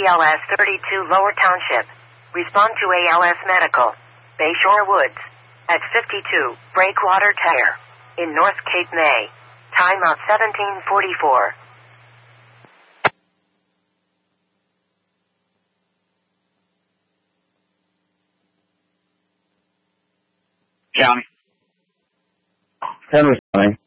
BLS 32 Lower Township. Respond to ALS Medical. Bayshore Woods. At 52, Breakwater Tire. In North Cape May. Timeout 1744. County. Henry County.